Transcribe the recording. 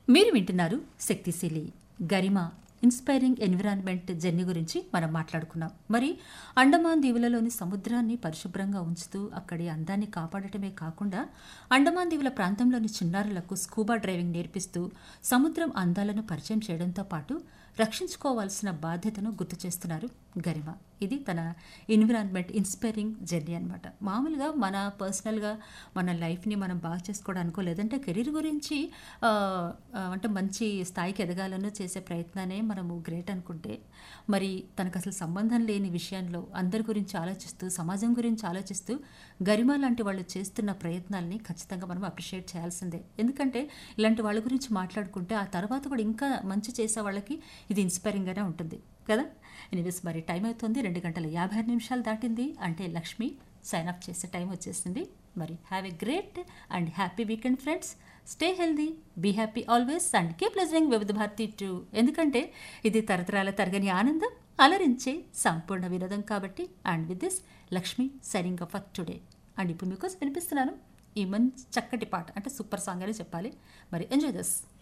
మీరు వింటున్నారు శక్తిశీలి గరిమ ఇన్స్పైరింగ్ ఎన్విరాన్మెంట్ జర్నీ గురించి మనం మాట్లాడుకున్నాం. మరి అండమాన్ దీవులలోని సముద్రాన్ని పరిశుభ్రంగా ఉంచుతూ అక్కడి అందాన్ని కాపాడటమే కాకుండా అండమాన్ దీవుల ప్రాంతంలోని చిన్నారులకు స్కూబా డ్రైవింగ్ నేర్పిస్తూ సముద్రం అందాలను పరిచయం చేయడంతో పాటు రక్షించుకోవాల్సిన బాధ్యతను గుర్తు చేస్తున్నారు గరిమ. ఇది తన ఎన్విరాన్మెంట్ ఇన్స్పైరింగ్ జర్నీ అనమాట. మామూలుగా మన పర్సనల్గా మన లైఫ్ని మనం బాగా చేసుకోవడానికో లేదంటే కెరీర్ గురించి అంటే మంచి స్థాయికి ఎదగాలనో చేసే ప్రయత్నాన్ని మనము గ్రేట్ అనుకుంటే, మరి తనకు అసలు సంబంధం లేని విషయంలో అందరి గురించి ఆలోచిస్తూ సమాజం గురించి ఆలోచిస్తూ గరిమ లాంటి వాళ్ళు చేస్తున్న ప్రయత్నాల్ని ఖచ్చితంగా మనం అప్రిషియేట్ చేయాల్సిందే. ఎందుకంటే ఇలాంటి వాళ్ళ గురించి మాట్లాడుకుంటే ఆ తర్వాత కూడా ఇంకా మంచి చేసే వాళ్ళకి ఇది ఇన్స్పైరింగ్గానే ఉంటుంది కదా. ఎనీవేస్, మరి టైం అవుతుంది, 2:56 దాటింది. అంటే లక్ష్మి సైన్ అప్ చేసే టైం వచ్చేసింది. మరి have a great and happy weekend friends. Stay healthy, be happy always and keep listening వివిధ భారతి టూ. ఎందుకంటే ఇది తరతరాల తరగని ఆనందం, అలరించే సంపూర్ణ వినోదం కాబట్టి. And with this Lakshmi signing off for today. And ఇప్పుడు మీకోసం వినిపిస్తున్నాను ఈ మంచి చక్కటి పాట, అంటే సూపర్ సాంగ్ అని చెప్పాలి. మరి ఎంజాయ్ దిస్.